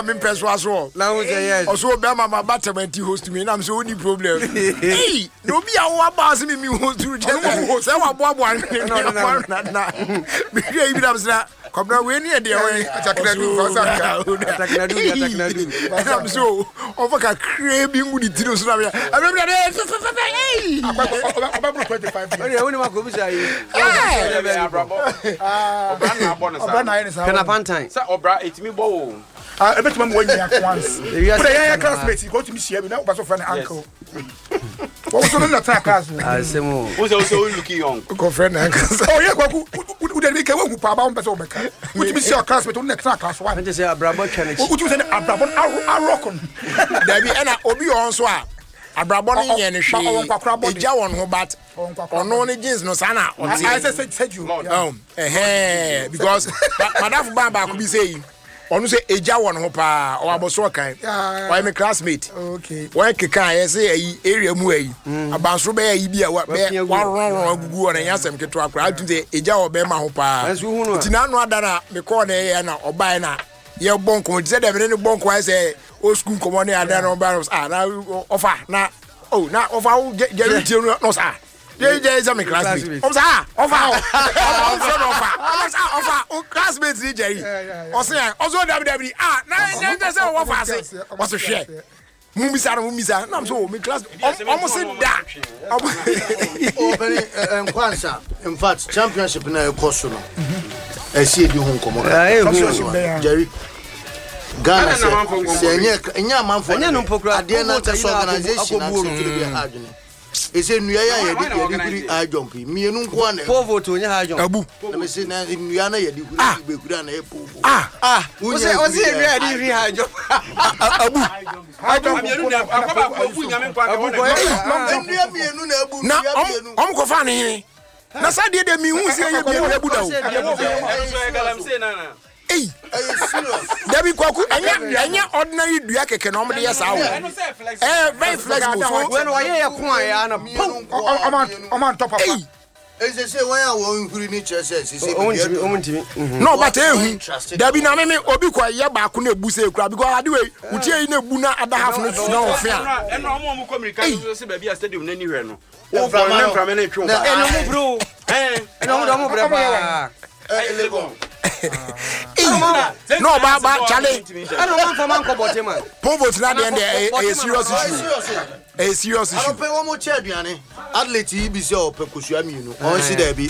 I'm persuasive. Now yes. Also, Bama Batamenti host me, and I'm so only problem. Hey, no be our boss me host to just say what Bob one. Come now, we near the way. I'm so over a craving with the Tinos. I remember 25. I only want to say, it's me bow. I bet my one once. The classmates go to me here without pass of an uncle. What was on the attack? I say more. Who's also looking young? Girlfriend uncles. Oh, yeah, would they make a woman pound person? Would you see a classmate on the class one? I just say a Brabant challenge. What would you say a Brabant Arrockon? There be an Obi on Swa. A Brabant and a Jawan Hobat or no jeans no sana. I said you. Because Madame Baba could be saying. On say eja won ho pa o aboso kan why my classmate okay why keka I say area mu ayi abanso be ayi bi a wa gugu on yasem keto akra I think say eja wo be ma ho pa tina no adana me call na ye na obai na ye bonko say dem ne bonko I say o school komo na adana obai na offer na oh na offer jerry no sir is a classmate. Offer classmates, Jerry. Also, WWE. What's a share? Mumisa. No, so my class almost that. In fact, championship in a course. I see you home come Jerry. Ghana organization. Is a new year, I jump. Me and one povo to your Abu. Let me say, Nuyana, you was it ready? I don't know. I'm go funny. Nasa did me who say you hey, Debbie Kwaku, and your ordinary Duake can normally yes, very flexible. When I acquire, I'm on top of it. As I say, why I won't read says, no, but Debbie Name Obiqua Yabakune Buse crab because I do it, which in a Buna at the half of no fair. And no more communication, baby, I said you anywhere. Oh, from any true. No, Baba, Charlie. I don't want for Uncle Boteman. Povo's not a serious issue. A serious issue. I don't pay one more chair, Biane. Athlete, be so, Percusiam, on see there be